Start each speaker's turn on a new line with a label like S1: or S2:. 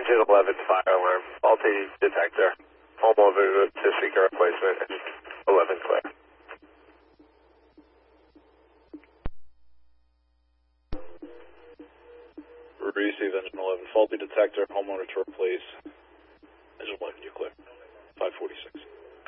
S1: Engine 11 fire alarm, faulty detector. Homeowner to seek a replacement. 11 clear.
S2: Receive engine 11, faulty detector, homeowner to replace.